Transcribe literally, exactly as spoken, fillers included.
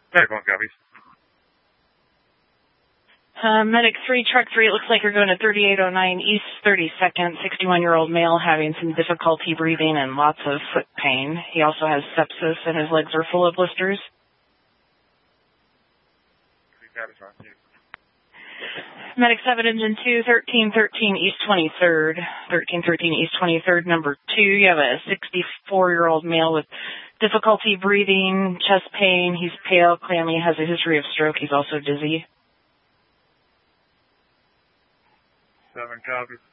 Medic one copies. Uh, Medic three, Truck three, it looks like you're going to thirty-eight oh nine East thirty-second, sixty-one-year-old male having some difficulty breathing and lots of foot pain. He also has sepsis and his legs are full of blisters. Medic seven, Engine two, thirteen thirteen East twenty-third, thirteen thirteen East twenty-third, number two. You have a sixty-four-year-old male with difficulty breathing, chest pain. He's pale, clammy, has a history of stroke. He's also dizzy. Seven copies.